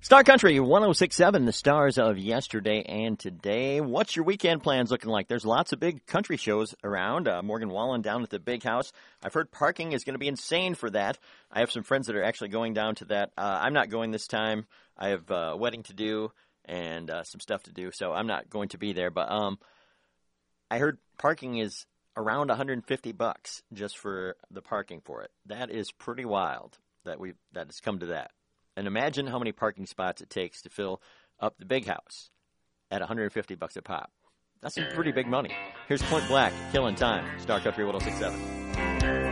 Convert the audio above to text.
Star Country 106.7, the stars of yesterday and today. What's your weekend plans looking like? There's lots of big country shows around. Morgan Wallen down at the Big House. I've heard parking is going to be insane for that. I have some friends that are actually going down to that. I'm not going this time. I have a wedding to do and some stuff to do, so I'm not going to be there. But I heard parking is around $150 just for the parking for it. That is pretty wild that it's come to that. And imagine how many parking spots it takes to fill up the Big House at $150 a pop. That's some pretty big money. Here's Point Black, Killing Time, Star Country 106.7.